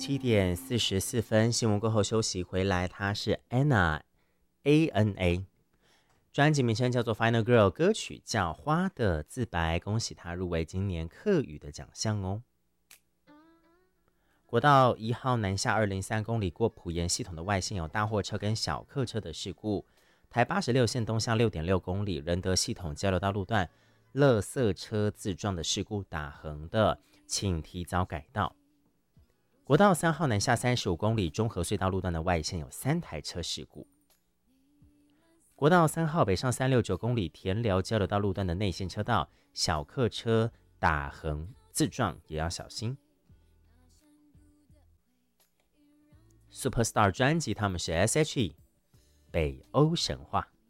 7:44，新闻过后休息回来，她是 Anna，A-N-A， 专辑名称叫做 Final Girl， 歌曲叫《花的自白》，恭喜她入围今年客语的奖项哦。国道1号南下203公里过埔盐系统的外线有大货车跟小客车的事故，台86线东向6.6公里仁德系统交流道路段垃圾车自撞的事故打横的，请提早改道。国道3号南下35公里中和隧道路段的外线有3台车事故。国道3号北上369公里田寮交流道路段的内线车道小客车打横自撞也要小心。Superstar 专辑他们是 S.H.E 北欧神话。